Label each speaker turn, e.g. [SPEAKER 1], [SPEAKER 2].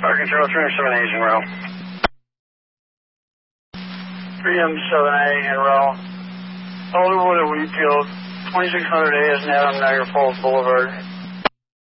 [SPEAKER 1] Fire Control 307A in row.
[SPEAKER 2] 3M7A in row. Hollywood at Wheatfield, 2600A is Adam Niagara Falls Boulevard.